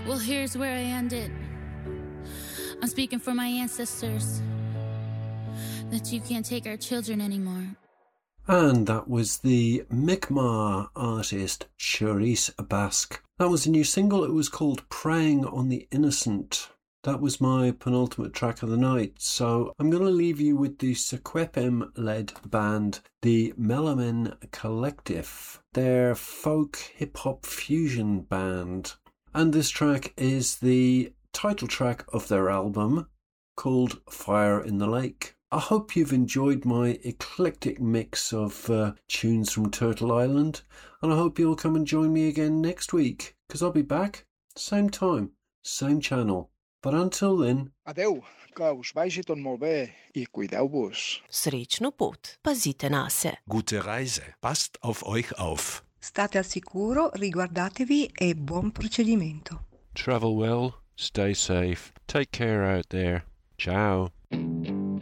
Well, here's where I end it. I'm speaking for my ancestors, that you can't take our children anymore. And that was the Mi'kmaq artist Charisse Basque. That was a new single. It was called Preying on the Innocent. That was my penultimate track of the night. So I'm going to leave you with the Sequepem-led band, the Melamin Collective, their folk hip-hop fusion band. And this track is the title track of their album called Fire in the Lake. I hope you've enjoyed my eclectic mix of tunes from Turtle Island, and I hope you'll come and join me again next week, because I'll be back, same time, same channel. But until then... Adeu, que us vagi tot molt bé i cuideu-vos. Srećnu put, pazite na se. Gute Reise, passt auf euch auf. State al sicuro, riguardatevi e buon procedimento. Travel well, stay safe, take care out there. Ciao.